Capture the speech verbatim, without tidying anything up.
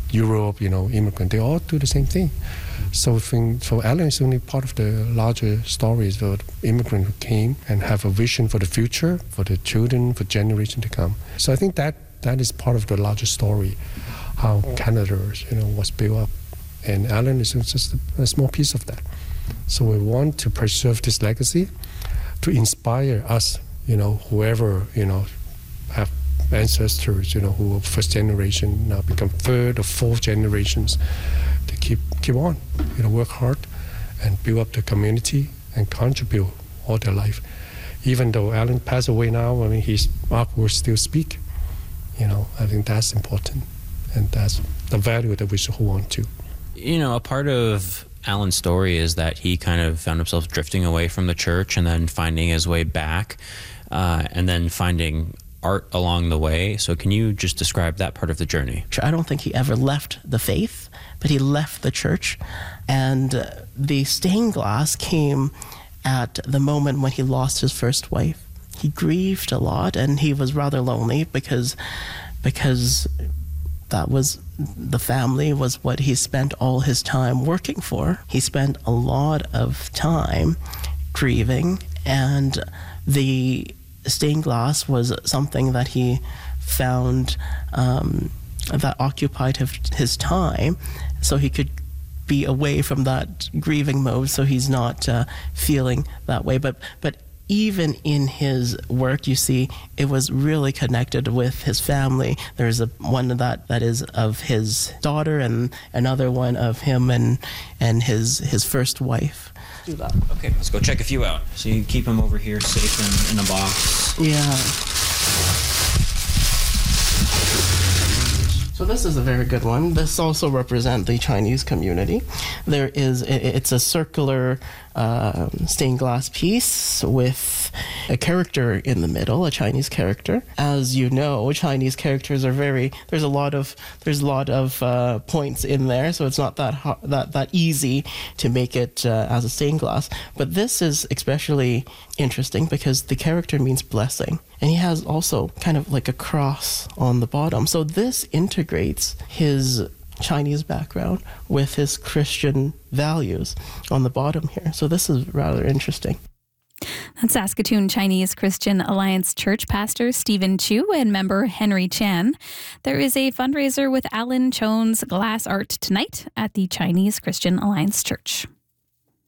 Europe, you know, immigrant, they all do the same thing. So I think, so Alan is only part of the larger stories of immigrants who came and have a vision for the future, for the children, for generations to come. So I think that that is part of the larger story, how Canada, you know, was built up. And Alan is just a, a small piece of that. So we want to preserve this legacy to inspire us, you know, whoever, you know, have ancestors, you know, who are first generation, now become third or fourth generations, to keep keep on, you know, work hard and build up the community and contribute all their life. Even though Alan passed away now, I mean, his art will still speak. You know, I think that's important, and that's the value that we should hold on to. You know, a part of Alan's story is that he kind of found himself drifting away from the church and then finding his way back, uh, and then finding art along the way. So can you just describe that part of the journey? I don't think he ever left the faith, but he left the church. And uh, the stained glass came at the moment when he lost his first wife. He grieved a lot, and he was rather lonely because because that was the family was what he spent all his time working for. He spent a lot of time grieving, and the stained glass was something that he found um, that occupied his, his time, so he could be away from that grieving mode, so he's not uh, feeling that way. But but even in his work, you see, it was really connected with his family. There's a one that that is of his daughter, and another one of him and and his his first wife. Do that. Okay, let's go check a few out. So you keep them over here safe in, in a box. Yeah. So this is a very good one. This also represents the Chinese community. There is, it's a circular uh, stained glass piece with a character in the middle, a Chinese character. As you know, Chinese characters are very, there's a lot of, there's a lot of uh, points in there, so it's not that hard, that, that easy to make it uh, as a stained glass. But this is especially interesting because the character means blessing. And he has also kind of like a cross on the bottom. So this integrates his Chinese background with his Christian values on the bottom here. So this is rather interesting. That's Saskatoon Chinese Christian Alliance Church pastor Stephen Chu and member Henry Chan. There is a fundraiser with Alan Chone's glass art tonight at the Chinese Christian Alliance Church.